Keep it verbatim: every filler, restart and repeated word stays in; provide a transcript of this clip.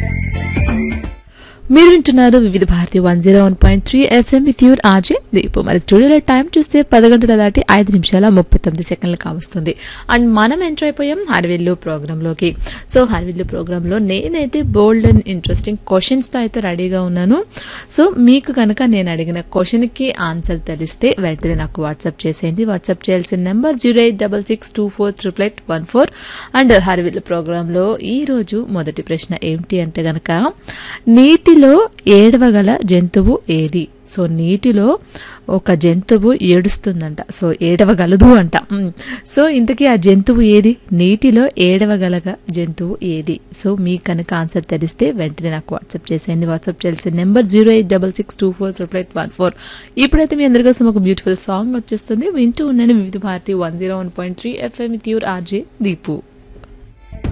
మీరు వింటున్నారు వివిధ Bharati one zero one point three FM with your RJ Deepu. మరి స్టూడియోలో టైం చూస్తే పది గంటల దాటి ఐదు నిమిషాల ముప్పై తొమ్మిది సెకండ్లు కావస్తుంది. అండ్ మనం ఎంటర్ అయిపోయాం హర్విల్లు ప్రోగ్రాంలోకి. సో హర్విల్లు ప్రోగ్రాంలో నేనైతే బోల్డ్ అండ్ ఇంట్రెస్టింగ్ క్వశ్చన్స్తో అయితే రెడీగా ఉన్నాను. సో మీకు కనుక నేను అడిగిన క్వశ్చన్కి ఆన్సర్ తెలిస్తే వెంటనే నాకు వాట్సాప్ చేసేయండి. వాట్సాప్ చేయాల్సిన number zero eight double six two four triple eight one four. And హర్విల్లు ప్రోగ్రాంలో ఈరోజు మొదటి ప్రశ్న ఏమిటి అంటే గనక, నీటిలో ఏడవగల జంతువు ఏది? సో నీటిలో ఒక జంతువు ఏడుస్తుందంట, సో ఏడవగలదు అంట. సో ఇంతకీ ఆ జంతువు ఏది? నీటిలో ఏడవగల జంతువు ఏది? సో మీకు కనుక ఆన్సర్ తెలిస్తే వెంటనే నాకు వాట్సాప్ చేసేయండి. వాట్సాప్ చేయాల్సిన number zero eight double six two four triple eight one four. ఇప్పుడైతే మీ అందరి కోసం ఒక బ్యూటిఫుల్ సాంగ్ వచ్చేస్తుంది. వింటూ ఉండండి వివిధ Bharati one zero one point three FM with your RJ Deepu.